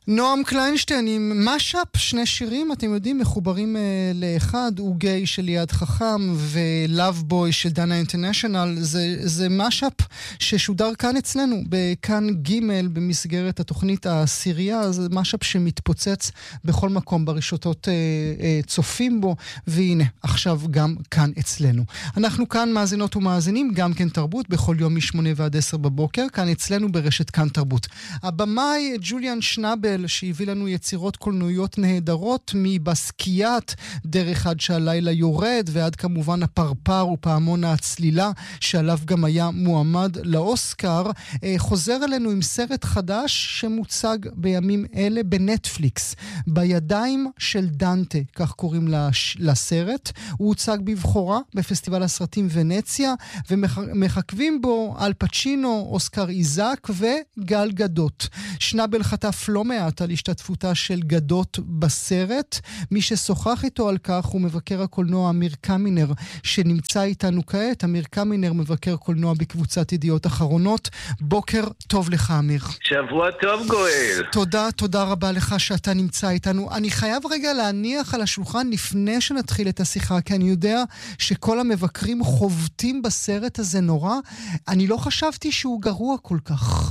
נועם קליינשטיין עם משאפ, שני שירים, אתם יודעים, מחוברים לאחד, הוא גיי של יד חכם ולאב בוי של דנה אינטרנשיונל. זה משאפ ששודר כאן אצלנו, בכאן ג' במסגרת התוכנית העשירייה. זה משאפ שמתפוצץ בכל מקום, ברשתות צופים בו, והנה, עכשיו גם כאן אצלנו. אנחנו כאן מאזינות ומאזינים, גם כן תרבות, בכל יום מ-8 ועד 10 בבוקר, כאן אצלנו ברשת כאן תרבות. הבמאי ג'וליאן שנאבל, שהביא לנו יצירות קולנועיות נהדרות, מבסקיית דרך עד שהלילה יורד, ועד כמובן הפרפר ופעמון הצלילה, שעליו גם היה מועמד לאוסקר, חוזר אלינו עם סרט חדש שמוצג בימים אלה בנטפליקס, בידיים של דנטה, כך קוראים לסרט. הוא הוצג בבחורה בפסטיבל הסרטים ונציה, ומחכבים בו אל פצ'ינו, אוסקר איזק וגל גדות. שנאבל חטף לא מעט על השתתפותה של גדות בסרט. מי ששוחח איתו על כך הוא מבקר הקולנוע אמיר קמינר, שנמצא איתנו כעת. אמיר קמינר, מבקר קולנוע בקבוצת ידיעות אחרונות. בוקר טוב לך, אמיר. שבוע טוב, גואל. תודה רבה לך שאתה נמצא איתנו. אני חייב רגע להניח על השולחן לפני שנתחיל את השיחה, כי אני יודע שכל המבקרים חובטים בסרט הזה נורא. אני לא חשבתי שהוא גרוע כל כך.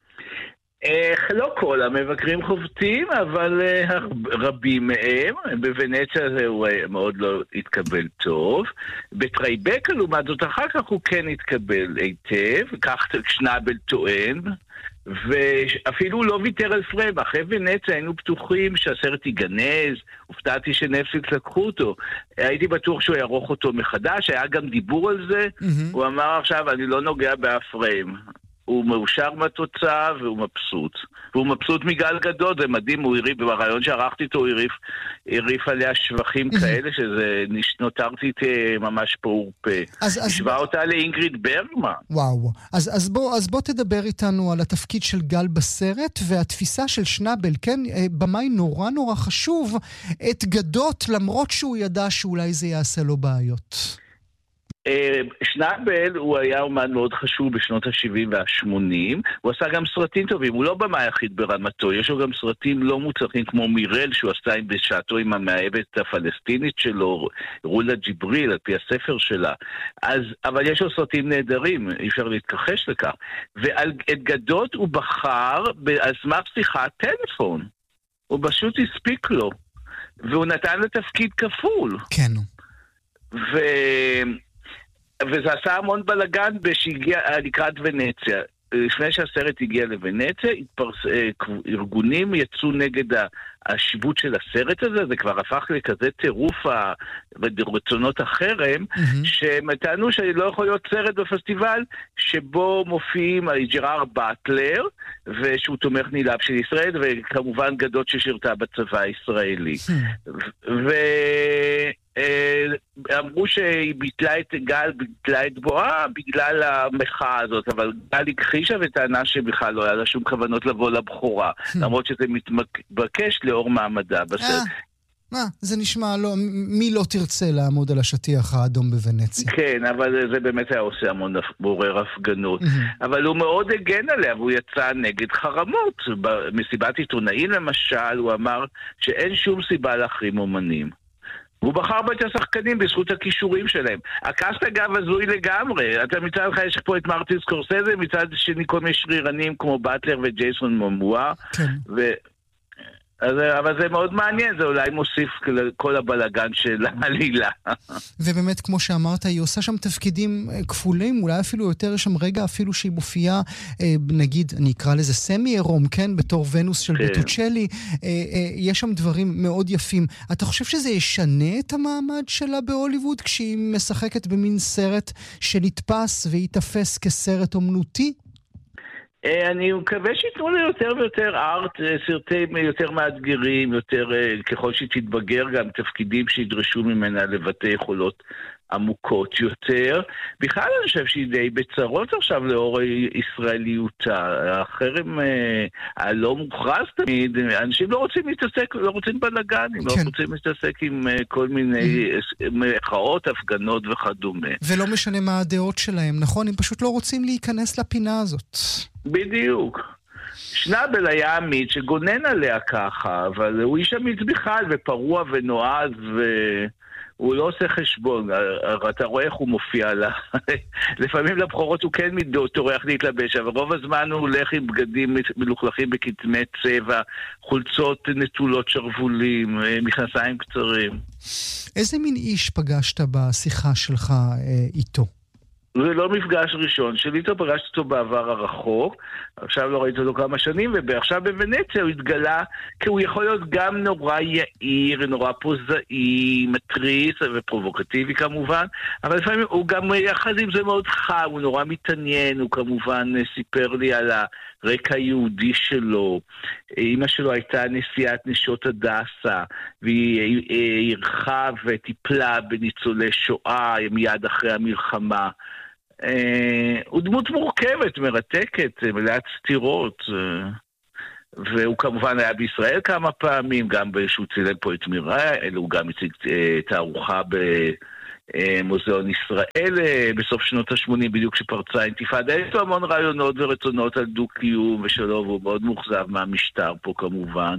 לא כל המבקרים חובטים, אבל רבים מהם. בוונציה זה הוא מאוד לא התקבל טוב. בטרייבקה, לעומת זאת, אחר כך הוא כן התקבל היטב, כך שנאבל טוען, ואפילו לא ויתר על פריים. אחרי ונציה היינו בטוחים שהסרט ייגנז, הופתעתי שנטפליקס לקחו אותו. הייתי בטוח שהוא יערוך אותו מחדש, היה גם דיבור על זה. הוא אמר עכשיו, אני לא נוגע באף פריים. הוא מאושר מהתוצאה והוא מבסוט. והוא מבסוט מגל גדות, זה מדהים, הוא הריף, ברעיון שערכתי אותו, הוא הריף עליה שבחים כאלה, שזה נותרתי ממש פעור פה. השווה אותה לאינגריד ברגמן. וואו. אז בוא תדבר איתנו על התפקיד של גל בסרט, והתפיסה של שנאבל, כן? במאי נורא נורא חשוב, את גדות, למרות שהוא ידע שאולי זה יעשה לו בעיות. שנאבל הוא היה אומן מאוד חשוב בשנות ה-70 וה-80, הוא עשה גם סרטים טובים, הוא לא במאי היחיד ברמתו, יש לו גם סרטים לא מוצלחים כמו מירל שהוא עשה בשעתו עם המאהבת הפלסטינית שלו, רולה ג'יבריל על פי הספר שלה, אבל יש לו סרטים נהדרים, אי אפשר להתכחש לכך, ואת גדות הוא בחר על סמך שיחת טלפון, הוא פשוט הספיק לו, והוא נתן לתפקיד כפול. כן. וזה עשה המון בלגן שהגיע לקראת ונציה. לפני שהסרט הגיע לוונציה, ארגונים יצאו נגד השיבוט של הסרט הזה, זה כבר הפך לכזה טירוף ברצונות החרם, שמתנו שלא יכול להיות סרט בפסטיבל שבו מופיעים ג'רארד באטלר, ושהוא תומך נלהב של ישראל, וכמובן גדות ששירתה בצבא הישראלי. אמרו שהיא ביטלה את גל, ביטלה את בואה בגלל המחאה הזאת, אבל גל הכחישה וטענה שבכלל לא היה לה שום כוונות לבוא לבחורה, למרות שזה מתבקש לאור מעמדה בסרט. זה נשמע, מי לא תרצה לעמוד על השטיח האדום בוונציה? כן, אבל זה באמת היה עושה המון בורר הפגנות. אבל הוא מאוד הגן עליה, והוא יצא נגד חרמות. במסיבת עיתונאים למשל, הוא אמר שאין שום סיבה להחרים אומנים. הוא בחר בת השחקנים בזכות הכישורים שלהם. הקאסט אגב הזוי לגמרי. אתה מצד לך יש פה את מרטין סקורסזה, מצד שני כל מיני שרירנים כמו באטלר וג'ייסון מומואה. כן. אבל זה מאוד מעניין, זה אולי מוסיף כל הבלגן של העלילה. ובאמת, כמו שאמרת, היא עושה שם תפקידים כפולים, אולי אפילו יותר, יש שם רגע אפילו שהיא מופיעה, נגיד, אני אקרא לזה סמי עירום, כן, בתור ונוס של בוטוצ'לי, יש שם דברים מאוד יפים. אתה חושב שזה ישנה את המעמד שלה בהוליווד, כשהיא משחקת במין סרט שנתפס ויתפס כסרט אומנותי? אני מקווה שיתנו לי יותר ויותר ארט, סרטים יותר מאתגרים, יותר ככל שתתבגר גם תפקידים שידרשו ממנה לבטא יכולות עמוקות יותר. בכלל אני חושב שהיא די בצרות עכשיו לאור ישראליותה. החרם הלא מוכרז תמיד, אנשים לא רוצים להתעסק, לא רוצים בלגנים, לא רוצים להתעסק עם כל מיני מחאות, הפגנות וכדומה. ולא משנה מה הדעות שלהם, נכון? הם פשוט לא רוצים להיכנס לפינה הזאת. בדיוק. שנאבל היה עמית שגונן עליה ככה, אבל הוא איש אמיץ בכלל, ופרוע ונועז, והוא לא עושה חשבון. אתה רואה איך הוא מופיע לה. לפעמים לבחורות הוא כן טורח להתלבש, אבל רוב הזמן הוא הולך עם בגדים מלוכלכים בכתמי צבע, חולצות נטולות שרוולים, מכנסיים קצרים. איזה מין איש פגשת בשיחה שלך איתו? זה לא מפגש ראשון שלי, איתו פגשתי אותו בעבר הרחוק, עכשיו לא ראיתי אותו כמה שנים, ועכשיו בוונציה הוא התגלה, כי הוא יכול להיות גם נורא יעיר, נורא פוזאי, מטריס ופרובוקטיבי כמובן, אבל לפעמים הוא גם יחד עם זה מאוד חם, הוא נורא מתעניין, הוא כמובן סיפר לי על הרקע היהודי שלו, אמא שלו הייתה נשיאת נשות הדסה, והיא ערכה וטיפלה בניצולי שואה מיד אחרי המלחמה. הוא דמות מורכבת, מרתקת, מלאת סתירות, והוא כמובן היה בישראל כמה פעמים, גם שהוא צילם פה את מיראל, הוא גם הציג תערוכה במוזיאון ישראל בסוף שנות ה-80, בדיוק כשפרצה אינתיפאדה. יש לו המון רעיונות ורצונות על דו-קיום ושלום, והוא מאוד מוחזב מהמשטר פה כמובן,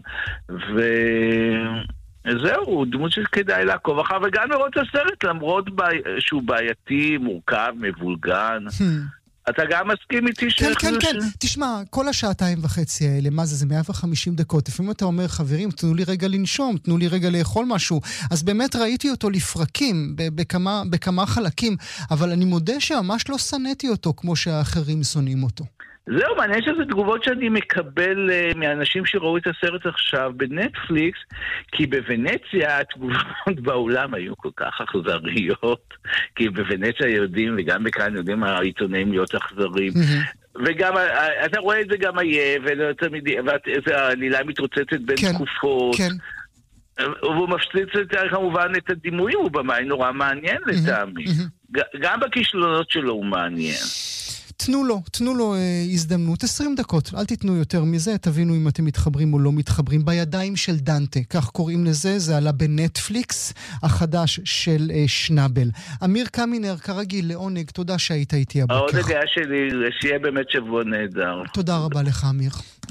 זהו, הוא דמות שכדאי לעקוב אחר, וגם לראות את הסרט, למרות שהוא בעייתי, מורכב, מבולגן. אתה גם מסכים איתי כן. תשמע, כל השעתיים וחצי האלה, מה זה 150 דקות. לפעמים אתה אומר, חברים, תנו לי רגע לנשום, תנו לי רגע לאכול משהו. אז באמת ראיתי אותו לפרקים, בכמה חלקים, אבל אני מודה שממש לא שנאתי אותו, כמו שהאחרים שונאים אותו. זהו, מעניין שזה תגובות שאני מקבל מאנשים שראו את הסרט עכשיו בנטפליקס, כי בוונציה התגובות בעולם היו כל כך אכזריות, כי בוונציה יודעים, וגם בכאן יודעים העיתונאים להיות אכזרים. וגם, אתה רואה את זה גם עייף, והעלילה מתרוצצת בין תקופות. והוא מפציץ כמובן את הדימויים, הוא במאי נורא מעניין לטעמי. גם בכישלונות שלו הוא מעניין. תנו לו הזדמנות, 20 דקות, אל תיתנו יותר מזה, תבינו אם אתם מתחברים או לא מתחברים. בידיים של דנטה, כך קוראים לזה, זה עלה בנטפליקס החדש של שנאבל. אמיר קמינר, כרגיל, לעונג, תודה שהיית איתי הבוקר. העונג היה שלי, שיהיה באמת שבוע נהדר. תודה רבה לך, אמיר.